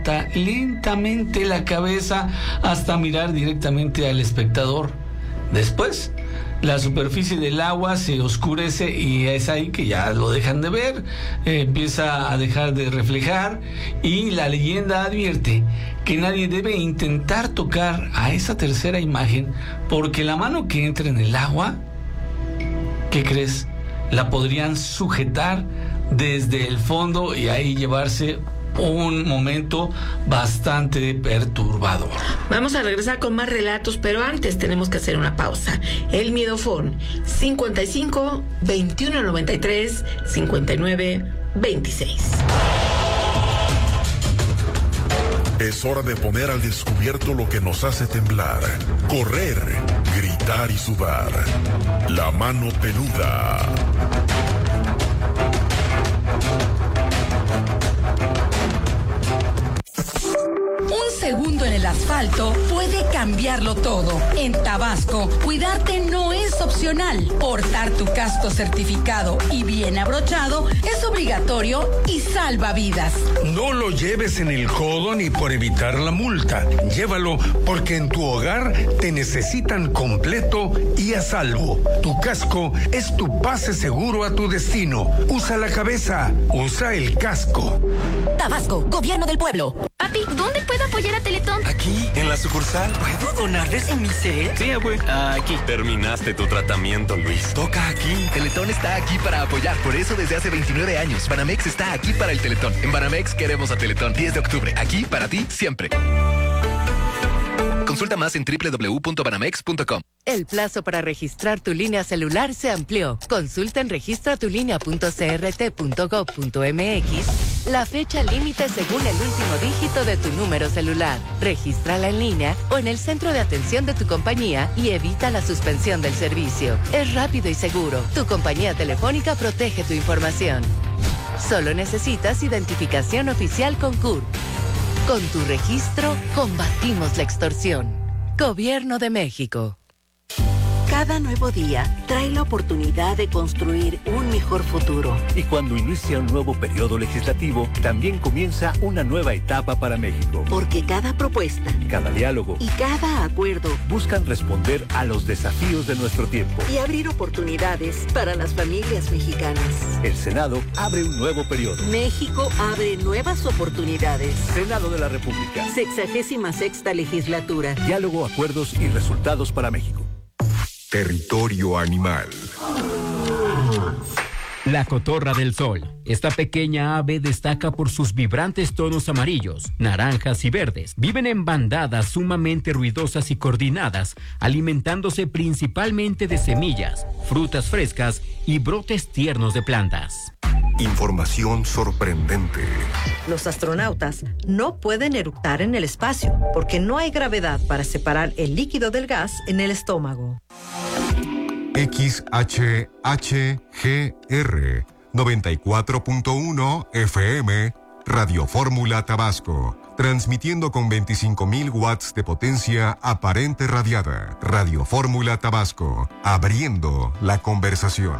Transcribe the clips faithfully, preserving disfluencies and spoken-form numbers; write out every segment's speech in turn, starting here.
lentamente la cabeza hasta mirar directamente al espectador. Después, la superficie del agua se oscurece y es ahí que ya lo dejan de ver, eh, empieza a dejar de reflejar, y la leyenda advierte que nadie debe intentar tocar a esa tercera imagen, porque la mano que entra en el agua, ¿qué crees? La podrían sujetar desde el fondo y ahí llevarse un momento bastante perturbador. Vamos a regresar con más relatos, pero antes tenemos que hacer una pausa. El Miedofón, cincuenta y cinco, veintiuno noventa y tres, cincuenta y nueve, veintiséis. Es hora de poner al descubierto lo que nos hace temblar, correr, gritar y sudar. La mano peluda. Un segundo en el asfalto puede cambiarlo todo. En Tabasco, cuidarte no es opcional. Portar tu casco certificado y bien abrochado es obligatorio y salva vidas. No lo lleves en el codo ni por evitar la multa. Llévalo porque en tu hogar te necesitan completo y a salvo. Tu casco es tu pase seguro a tu destino. Usa la cabeza, usa el casco. Tabasco, Gobierno del Pueblo. Papi, ¿dónde puedo apoyar a Teletón? Aquí, en la sucursal. ¿Puedo donarles en mi cel? Sí, abue. Aquí. Terminaste tu tratamiento, Luis. Toca aquí. Teletón está aquí para apoyar. Por eso desde hace veintinueve años, Banamex está aquí para el Teletón. En Banamex queremos a Teletón. diez de octubre. Aquí para ti, siempre. Consulta más en doble u doble u doble u punto banamex punto com. El plazo para registrar tu línea celular se amplió. Consulta en registra tu línea punto c r t punto gov punto m x la fecha límite según el último dígito de tu número celular. Regístrala en línea o en el centro de atención de tu compañía y evita la suspensión del servicio. Es rápido y seguro. Tu compañía telefónica protege tu información. Solo necesitas identificación oficial con C U R. Con tu registro, combatimos la extorsión. Gobierno de México. Cada nuevo día trae la oportunidad de construir un mejor futuro. Y cuando inicia un nuevo periodo legislativo, también comienza una nueva etapa para México. Porque cada propuesta, cada diálogo y cada acuerdo buscan responder a los desafíos de nuestro tiempo y abrir oportunidades para las familias mexicanas. El Senado abre un nuevo periodo. México abre nuevas oportunidades. Senado de la República. Sexagésima sexta legislatura. Diálogo, acuerdos y resultados para México. Territorio animal. La cotorra del sol. Esta pequeña ave destaca por sus vibrantes tonos amarillos, naranjas y verdes. Viven en bandadas sumamente ruidosas y coordinadas, alimentándose principalmente de semillas, frutas frescas y brotes tiernos de plantas. Información sorprendente. Los astronautas no pueden eructar en el espacio porque no hay gravedad para separar el líquido del gas en el estómago. X H H G R noventa y cuatro punto uno F M Radio Fórmula Tabasco, transmitiendo con veinticinco mil watts de potencia aparente radiada. Radio Fórmula Tabasco, abriendo la conversación.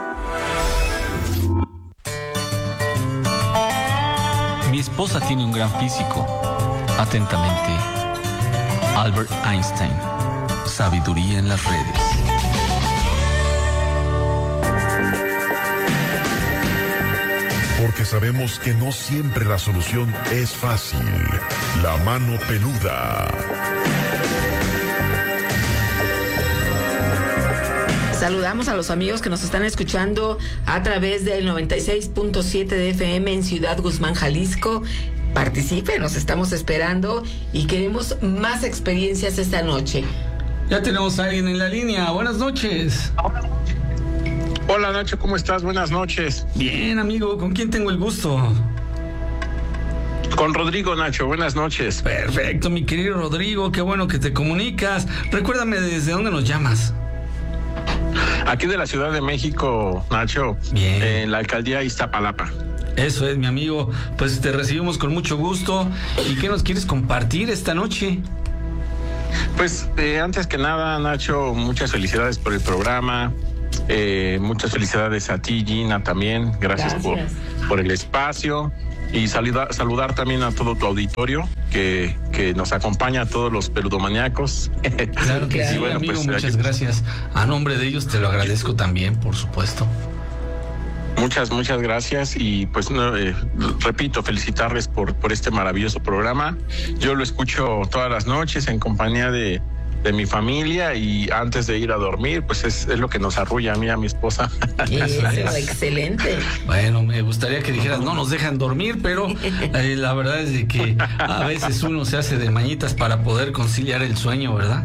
Mi esposa tiene un gran físico. Atentamente, Albert Einstein. Sabiduría en las redes. Porque sabemos que no siempre la solución es fácil. La mano peluda. Saludamos a los amigos que nos están escuchando a través del noventa y seis punto siete de F M en Ciudad Guzmán, Jalisco. Participe, nos estamos esperando y queremos más experiencias esta noche. Ya tenemos a alguien en la línea. Buenas noches. Hola Nacho, ¿cómo estás? Buenas noches. Bien, amigo, ¿con quién tengo el gusto? Con Rodrigo, Nacho, buenas noches. Perfecto, mi querido Rodrigo, qué bueno que te comunicas. Recuérdame desde dónde nos llamas. Aquí de la Ciudad de México, Nacho. Bien. En la alcaldía Iztapalapa. Eso es, mi amigo. Pues te recibimos con mucho gusto. ¿Y qué nos quieres compartir esta noche? Pues eh, antes que nada, Nacho, muchas felicidades por el programa. Eh, muchas felicidades a ti, Gina, también. Gracias, Gracias. Por, por el espacio. y saludar, saludar también a todo tu auditorio que, que nos acompaña, a todos los peludomaníacos. Claro que sí, bueno, amigo, pues, muchas gracias. A nombre de ellos te lo agradezco también, por supuesto. Muchas, muchas gracias y pues no, eh, repito, felicitarles por, por este maravilloso programa. Yo lo escucho todas las noches en compañía de, de mi familia y antes de ir a dormir, pues es, es lo que nos arrulla a mí y a mi esposa. Eso, excelente. Bueno, me gustaría que dijeras, no nos dejan dormir, pero eh, la verdad es de que a veces uno se hace de mañitas para poder conciliar el sueño, ¿verdad?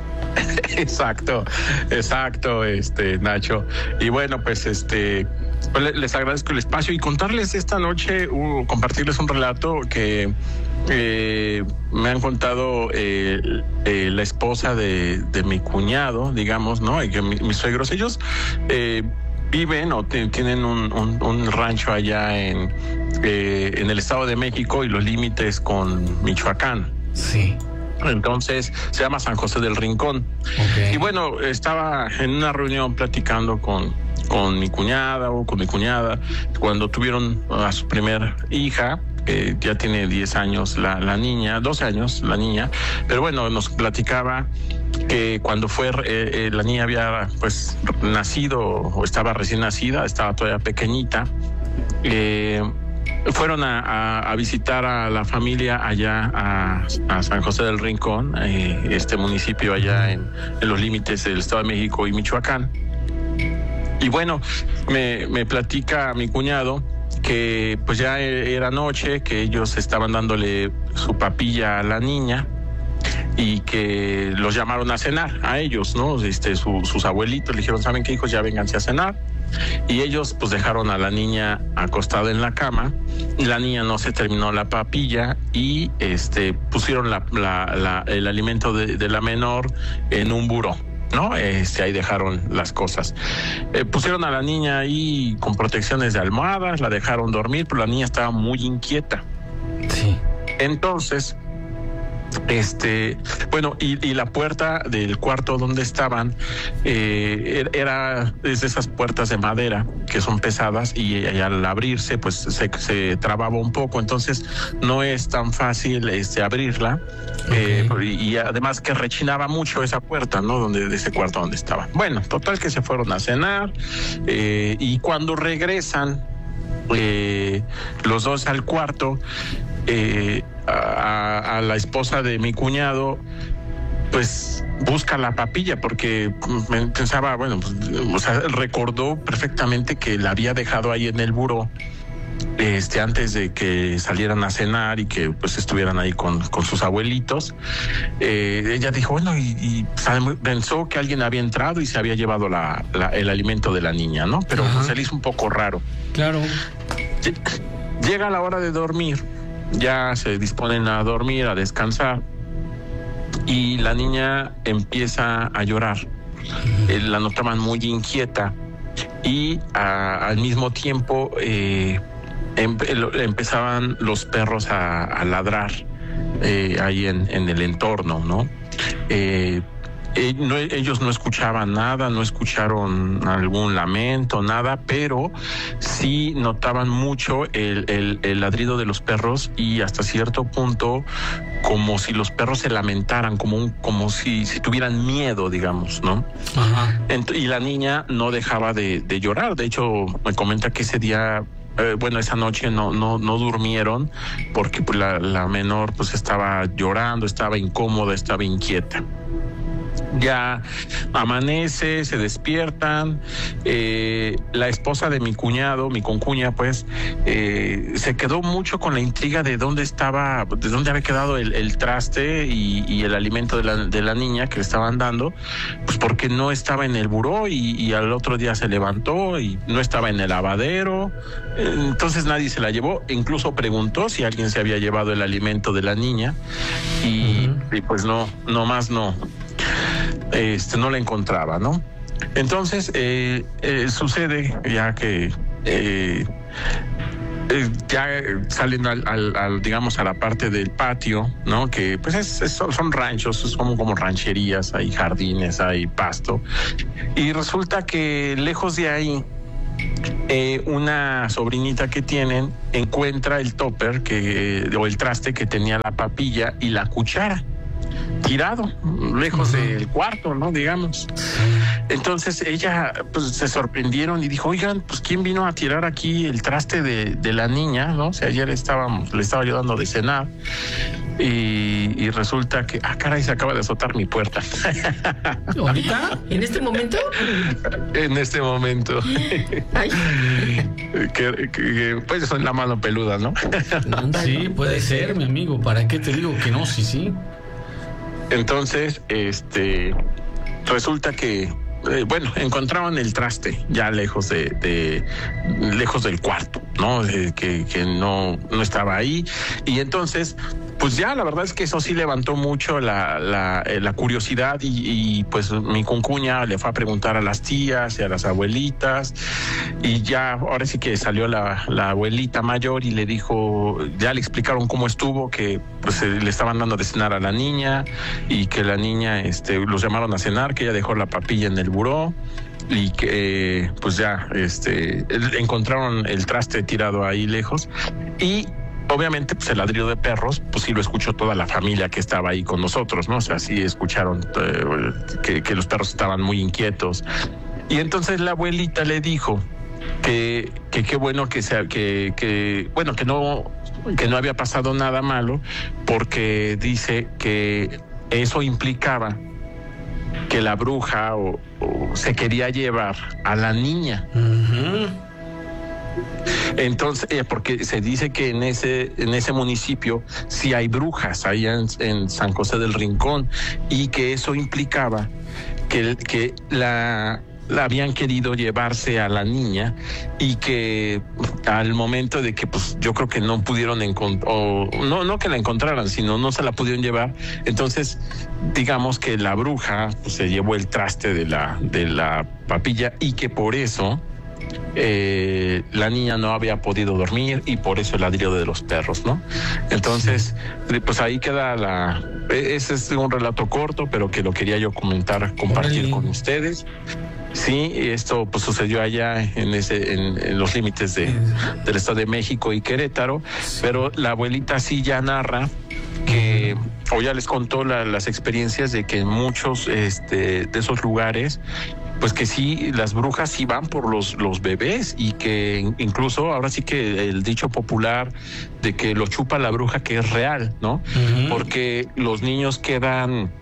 Exacto, exacto, este Nacho. Y bueno, pues este pues les agradezco el espacio y contarles esta noche, uh, compartirles un relato que eh, me han contado eh, eh, la esposa de, de mi cuñado, digamos, ¿no? Y que mi, mis suegros, ellos eh, viven o te, tienen un, un, un rancho allá en, eh, en el Estado de México y los límites con Michoacán. Sí. Entonces se llama San José del Rincón. Okay. Y bueno, estaba en una reunión platicando con, con mi cuñada o con mi cuñada cuando tuvieron a su primer hija, que ya tiene diez años la, la niña, doce años la niña, pero bueno, nos platicaba que cuando fue eh, eh, la niña había pues nacido o estaba recién nacida, estaba todavía pequeñita. Eh, Fueron a, a, a visitar a la familia allá a, a San José del Rincón, eh, este municipio allá en, en los límites del Estado de México y Michoacán. Y bueno, me, me platica mi cuñado que pues ya era noche, que ellos estaban dándole su papilla a la niña y que los llamaron a cenar a ellos, ¿no? Este, su, sus abuelitos le dijeron, ¿saben qué, hijos? Ya vénganse a cenar. Y ellos pues dejaron a la niña acostada en la cama y la niña no se terminó la papilla y este pusieron la, la, la, el alimento de, de la menor en un buró, ¿no? Este, ahí dejaron las cosas. Eh, pusieron a la niña ahí con protecciones de almohadas, la dejaron dormir, pero la niña estaba muy inquieta. Sí. Entonces, este, bueno, y, y la puerta del cuarto donde estaban eh, era es de esas puertas de madera que son pesadas y, y al abrirse pues se, se trababa un poco, entonces no es tan fácil este abrirla. Okay. eh, y, y además que rechinaba mucho esa puerta, ¿no? Donde de ese cuarto donde estaba. Bueno, total que se fueron a cenar eh, y cuando regresan eh, los dos al cuarto, eh, A, a la esposa de mi cuñado pues busca la papilla porque pensaba, bueno, pues, o sea, recordó perfectamente que la había dejado ahí en el buró este antes de que salieran a cenar y que pues estuvieran ahí con, con sus abuelitos. Eh, ella dijo, bueno, y, y pensó que alguien había entrado y se había llevado la, la, el alimento de la niña, ¿no? Pero pues, se le hizo un poco raro. Claro. Llega la hora de dormir. Ya se disponen a dormir, a descansar y la niña empieza a llorar. Eh, la notaban muy inquieta y a, al mismo tiempo eh, em, empezaban los perros a, a ladrar eh, ahí en, en el entorno, ¿no? Eh, Eh, no, ellos no escuchaban nada, no escucharon algún lamento, nada, pero sí notaban mucho el, el, el ladrido de los perros y hasta cierto punto como si los perros se lamentaran, como un, como si, si tuvieran miedo, digamos, ¿no? Ajá. Ent- y la niña no dejaba de, de llorar. De hecho, me comenta que ese día Eh, bueno, esa noche no no no durmieron porque pues, la, la menor pues estaba llorando, estaba incómoda, estaba inquieta. Ya amanece, se despiertan, eh, la esposa de mi cuñado, mi concuña, pues, eh, se quedó mucho con la intriga de dónde estaba, de dónde había quedado el, el traste y, y el alimento de la, de la niña que le estaban dando, pues porque no estaba en el buró y, y al otro día se levantó y no estaba en el lavadero, entonces nadie se la llevó, incluso preguntó si alguien se había llevado el alimento de la niña y, uh-huh. y pues no, no más no. Este, no la encontraba, ¿no? Entonces, eh, eh, sucede ya que eh, eh, ya salen al, al, al, digamos, a la parte del patio, ¿no? Que pues es, es, son ranchos, son como rancherías, hay jardines, hay pasto. Y resulta que lejos de ahí, eh, una sobrinita que tienen encuentra el topper que, o el traste que tenía la papilla y la cuchara tirado, lejos uh-huh. del cuarto, ¿no? Digamos. Entonces ella, pues, se sorprendieron y dijo, oigan, pues, ¿quién vino a tirar aquí el traste de, de la niña, no? O sea, ayer estábamos, le estaba ayudando de cenar y, y resulta que, ah, caray, se acaba de azotar mi puerta. ¿Ahorita? ¿En este momento? En este momento. Ay. que, que, pues, son la mano peluda, ¿no? Sí, puede ser, mi amigo. ¿Para qué te digo que no? Sí, sí. Entonces, este, resulta que, eh, bueno, encontraron el traste ya lejos de, de lejos del cuarto, ¿no? De, que, que no, no estaba ahí. Y entonces, pues ya la verdad es que eso sí levantó mucho la, la, la curiosidad y, y pues mi concuña le fue a preguntar a las tías y a las abuelitas y ya ahora sí que salió la, la abuelita mayor y le dijo, ya le explicaron cómo estuvo, que pues le estaban dando de cenar a la niña y que la niña, este, los llamaron a cenar, que ella dejó la papilla en el buró y que pues ya este encontraron el traste tirado ahí lejos y obviamente, pues el ladrido de perros, pues sí lo escuchó toda la familia que estaba ahí con nosotros, ¿no? O sea, sí escucharon eh, que, que los perros estaban muy inquietos. Y entonces la abuelita le dijo que que qué bueno que sea, que, que bueno, que no, que no había pasado nada malo, porque dice que eso implicaba que la bruja o, o se quería llevar a la niña. Uh-huh. Entonces, eh, porque se dice que en ese en ese municipio sí hay brujas, ahí en, en San José del Rincón, y que eso implicaba que, que la, la habían querido llevarse a la niña y que al momento de que, pues, yo creo que no pudieron encontrar, o no, no que la encontraran, sino no se la pudieron llevar, entonces digamos que la bruja, pues, se llevó el traste de la, de la papilla y que por eso Eh, la niña no había podido dormir y por eso el ladrido de los perros, ¿no? Entonces, pues ahí queda la... Ese es un relato corto, pero que lo quería yo comentar, compartir Ay. con ustedes. Sí, esto pues sucedió allá en ese en, en los límites de, del Estado de México y Querétaro, pero la abuelita sí ya narra que, o ya les contó la, las experiencias de que en muchos este, de esos lugares, pues que sí, las brujas sí van por los, los bebés y que incluso ahora sí que el dicho popular de que lo chupa la bruja, que es real, ¿no? Uh-huh. Porque los niños quedan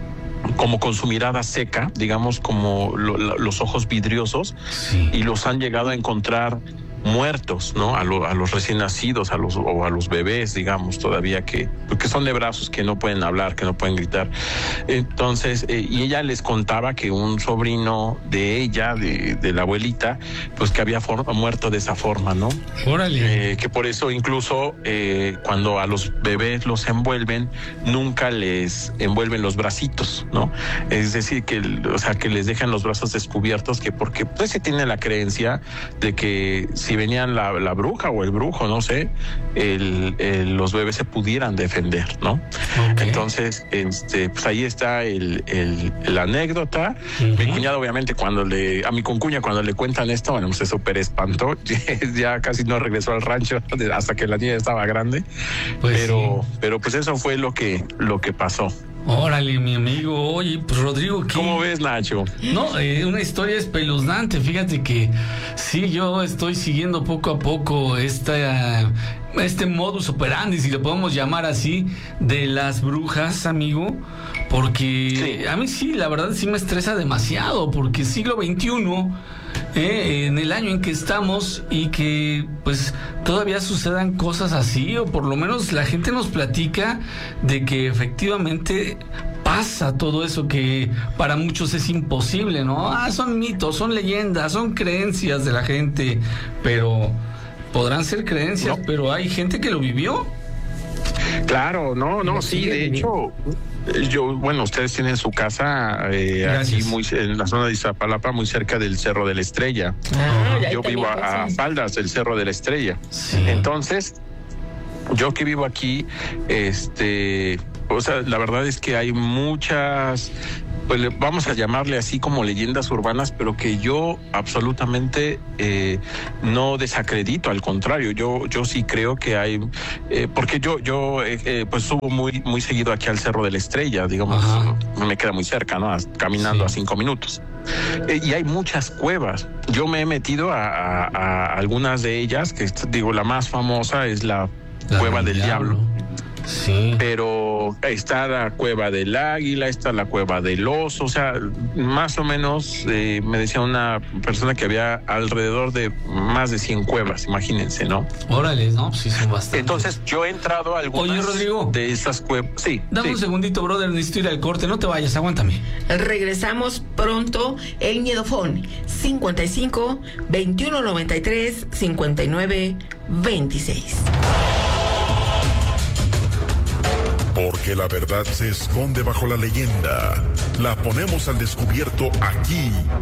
como con su mirada seca, digamos como lo, los ojos vidriosos, sí. y los han llegado a encontrar muertos, ¿no? A, lo, a los recién nacidos, a los o a los bebés, digamos, todavía que, que son de brazos, que no pueden hablar, que no pueden gritar. Entonces, eh, y ella les contaba que un sobrino de ella, de, de la abuelita, pues que había for- muerto de esa forma, ¿no? Órale. Eh, que por eso incluso eh, cuando a los bebés los envuelven, nunca les envuelven los bracitos, ¿no? Es decir, que, o sea, que les dejan los brazos descubiertos, que porque pues se tiene la creencia de que si venían la, la bruja o el brujo, no sé, el, el, los bebés se pudieran defender, ¿no? Okay. Entonces, este, pues ahí está el, el, la anécdota. Uh-huh. Mi cuñado, obviamente, cuando le, a mi concuña, cuando le cuentan esto, bueno, se súper espantó, ya casi no regresó al rancho hasta que la niña estaba grande, pues pero, sí. pero pues eso fue lo que, lo que pasó. Órale, mi amigo. Oye, pues Rodrigo, ¿qué? ¿Cómo ves, Nacho? No, eh, una historia espeluznante. Fíjate que sí, yo estoy siguiendo poco a poco esta, este modus operandi, si lo podemos llamar así, de las brujas, amigo, porque sí. a mí sí, la verdad sí me estresa demasiado, porque siglo veintiuno, eh, en el año en que estamos, y que pues todavía sucedan cosas así, o por lo menos la gente nos platica de que efectivamente pasa todo eso que para muchos es imposible, ¿no? Ah, son mitos, son leyendas, son creencias de la gente, pero podrán ser creencias, no. pero hay gente que lo vivió. Claro, no, no, sí, de hecho, yo, bueno, ustedes tienen su casa eh, aquí muy en la zona de Iztapalapa, muy cerca del Cerro de la Estrella. Ah, yo vivo a, a faldas del Cerro de la Estrella. Sí. Entonces, yo que vivo aquí, este, o sea, la verdad es que hay muchas pues le, vamos a llamarle así como leyendas urbanas, pero que yo absolutamente eh, no desacredito, al contrario, yo yo sí creo que hay, eh, porque yo yo eh, eh, pues subo muy muy seguido aquí al Cerro de la Estrella, digamos, Ajá. me queda muy cerca, ¿no? Caminando sí. a cinco minutos. Eh, y hay muchas cuevas. Yo me he metido a, a, a algunas de ellas, que digo, la más famosa es la, la Cueva del Diablo. Diablo. Sí. Pero está la Cueva del Águila, está la Cueva del Oso, o sea, más o menos eh, me decía una persona que había alrededor de más de cien cuevas, imagínense, ¿no? Órale, no, sí son bastantes. Entonces, yo he entrado a algunas Oye, Rodrigo, de esas cuevas. Sí. Dame sí. un segundito, brother, necesito ir al corte, no te vayas, aguántame. Regresamos pronto, el Miedofón, cincuenta y cinco, veintiuno noventa y tres, cincuenta y nueve, veintiséis. Porque la verdad se esconde bajo la leyenda. La ponemos al descubierto aquí,